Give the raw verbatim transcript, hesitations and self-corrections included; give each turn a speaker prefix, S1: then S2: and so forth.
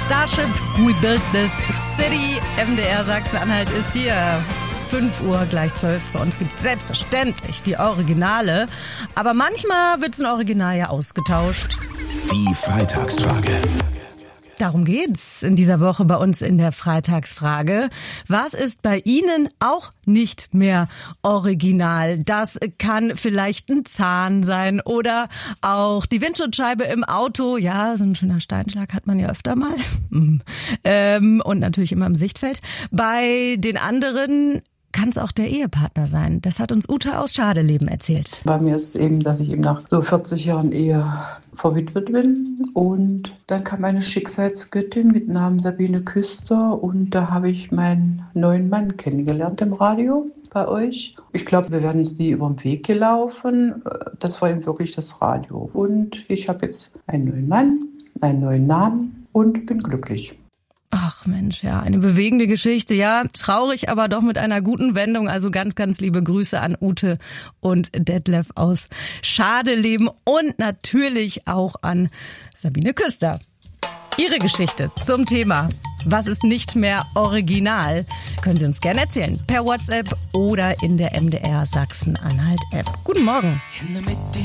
S1: Starship, We Built This City. M D R Sachsen-Anhalt ist hier. fünf Uhr gleich zwölf. Bei uns gibt es selbstverständlich die Originale. Aber manchmal wird ein Original ja ausgetauscht.
S2: Die Freitagsfrage.
S1: Darum geht's in dieser Woche bei uns in der Freitagsfrage. Was ist bei Ihnen auch nicht mehr original? Das kann vielleicht ein Zahn sein oder auch die Windschutzscheibe im Auto. Ja, so ein schöner Steinschlag hat man ja öfter mal. ähm, und natürlich immer im Sichtfeld. Bei den anderen kann es auch der Ehepartner sein. Das hat uns Ute aus Schadeleben erzählt.
S3: Bei mir ist es eben, dass ich eben nach so vierzig Jahren Ehe verwitwet bin. Und dann kam eine Schicksalsgöttin mit Namen Sabine Küster. Und da habe ich meinen neuen Mann kennengelernt im Radio bei euch. Ich glaube, wir werden uns nie über den Weg gelaufen. Das war eben wirklich das Radio. Und ich habe jetzt einen neuen Mann, einen neuen Namen und bin glücklich.
S1: Ach Mensch, ja, eine bewegende Geschichte, ja, traurig, aber doch mit einer guten Wendung. Also ganz, ganz liebe Grüße an Ute und Detlef aus Schadeleben und natürlich auch an Sabine Küster. Ihre Geschichte zum Thema, was ist nicht mehr original, können Sie uns gerne erzählen, per WhatsApp oder in der M D R Sachsen-Anhalt App. Guten Morgen.